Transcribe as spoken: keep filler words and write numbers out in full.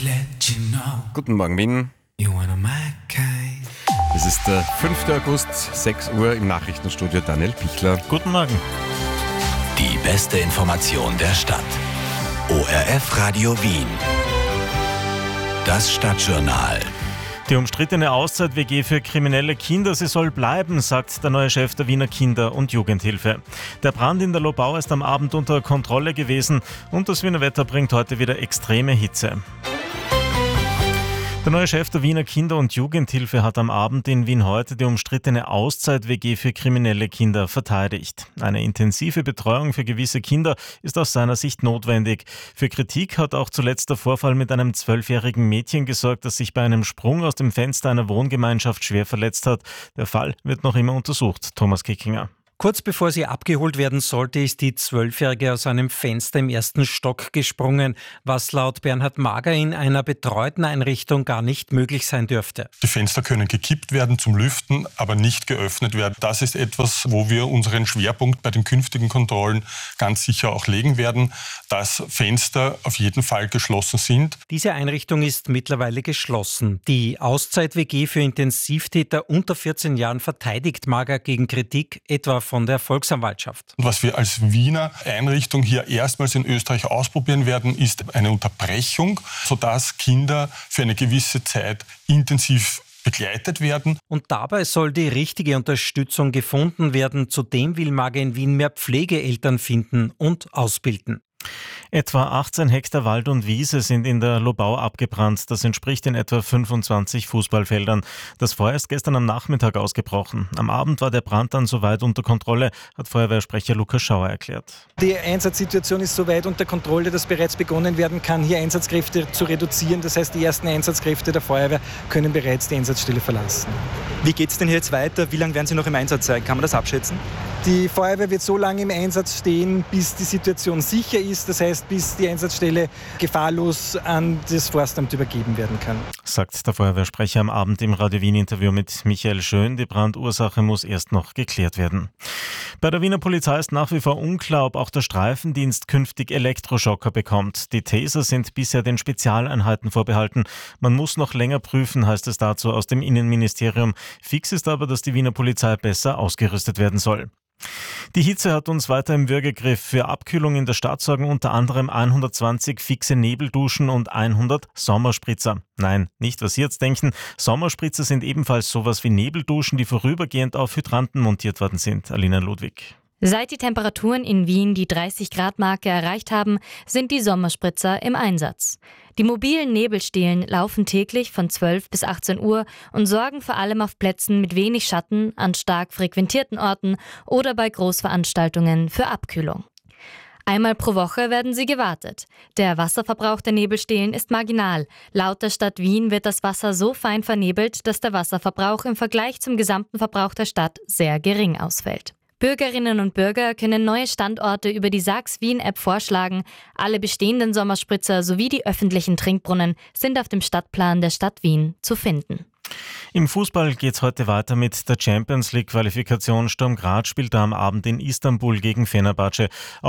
let you know Guten Morgen, Wien. you one of my kind. Es ist der fünfte August, sechs Uhr im Nachrichtenstudio Daniel Pichler. Guten Morgen. Die beste Information der Stadt. O R F Radio Wien. Das Stadtjournal. Die umstrittene Auszeit-W G für kriminelle Kinder, sie soll bleiben, sagt der neue Chef der Wiener Kinder- und Jugendhilfe. Der Brand in der Lobau ist am Abend unter Kontrolle gewesen und das Wiener Wetter bringt heute wieder extreme Hitze. Der neue Chef der Wiener Kinder- und Jugendhilfe hat am Abend in Wien heute die umstrittene Auszeit-W G für kriminelle Kinder verteidigt. Eine intensive Betreuung für gewisse Kinder ist aus seiner Sicht notwendig. Für Kritik hat auch zuletzt der Vorfall mit einem zwölfjährigen Mädchen gesorgt, das sich bei einem Sprung aus dem Fenster einer Wohngemeinschaft schwer verletzt hat. Der Fall wird noch immer untersucht. Thomas Kickinger. Kurz bevor sie abgeholt werden sollte, ist die Zwölfjährige aus einem Fenster im ersten Stock gesprungen, was laut Bernhard Mager in einer betreuten Einrichtung gar nicht möglich sein dürfte. Die Fenster können gekippt werden zum Lüften, aber nicht geöffnet werden. Das ist etwas, wo wir unseren Schwerpunkt bei den künftigen Kontrollen ganz sicher auch legen werden, dass Fenster auf jeden Fall geschlossen sind. Diese Einrichtung ist mittlerweile geschlossen. Die Auszeit-W G für Intensivtäter unter vierzehn Jahren verteidigt Mager gegen Kritik, etwa von der Volksanwaltschaft. Und was wir als Wiener Einrichtung hier erstmals in Österreich ausprobieren werden, ist eine Unterbrechung, sodass Kinder für eine gewisse Zeit intensiv begleitet werden. Und dabei soll die richtige Unterstützung gefunden werden. Zudem will Mager in Wien mehr Pflegeeltern finden und ausbilden. Etwa achtzehn Hektar Wald und Wiese sind in der Lobau abgebrannt. Das entspricht in etwa fünfundzwanzig Fußballfeldern. Das Feuer ist gestern am Nachmittag ausgebrochen. Am Abend war der Brand dann soweit unter Kontrolle, hat Feuerwehrsprecher Lukas Schauer erklärt. Die Einsatzsituation ist so weit unter Kontrolle, dass bereits begonnen werden kann, hier Einsatzkräfte zu reduzieren. Das heißt, die ersten Einsatzkräfte der Feuerwehr können bereits die Einsatzstelle verlassen. Wie geht es denn jetzt weiter? Wie lange werden Sie noch im Einsatz sein? Kann man das abschätzen? Die Feuerwehr wird so lange im Einsatz stehen, bis die Situation sicher ist. Das heißt, bis die Einsatzstelle gefahrlos an das Forstamt übergeben werden kann. Sagt der Feuerwehrsprecher am Abend im Radio Wien-Interview mit Michael Schön. Die Brandursache muss erst noch geklärt werden. Bei der Wiener Polizei ist nach wie vor unklar, ob auch der Streifendienst künftig Elektroschocker bekommt. Die Taser sind bisher den Spezialeinheiten vorbehalten. Man muss noch länger prüfen, heißt es dazu aus dem Innenministerium. Fix ist aber, dass die Wiener Polizei besser ausgerüstet werden soll. Die Hitze hat uns weiter im Würgegriff. Für Abkühlung in der Stadt sorgen unter anderem hundertzwanzig fixe Nebelduschen und hundert Sommerspritzer. Nein, nicht was Sie jetzt denken. Sommerspritzer sind ebenfalls sowas wie Nebelduschen, die vorübergehend auf Hydranten montiert worden sind. Alina Ludwig. Seit die Temperaturen in Wien die dreißig Grad Marke erreicht haben, sind die Sommerspritzer im Einsatz. Die mobilen Nebelstelen laufen täglich von zwölf bis achtzehn Uhr und sorgen vor allem auf Plätzen mit wenig Schatten, an stark frequentierten Orten oder bei Großveranstaltungen für Abkühlung. Einmal pro Woche werden sie gewartet. Der Wasserverbrauch der Nebelstelen ist marginal. Laut der Stadt Wien wird das Wasser so fein vernebelt, dass der Wasserverbrauch im Vergleich zum gesamten Verbrauch der Stadt sehr gering ausfällt. Bürgerinnen und Bürger können neue Standorte über die Sachs-Wien-App vorschlagen. Alle bestehenden Sommerspritzer sowie die öffentlichen Trinkbrunnen sind auf dem Stadtplan der Stadt Wien zu finden. Im Fußball geht's heute weiter mit der Champions League Qualifikation. Sturm Graz spielt da am Abend in Istanbul gegen Fenerbahce.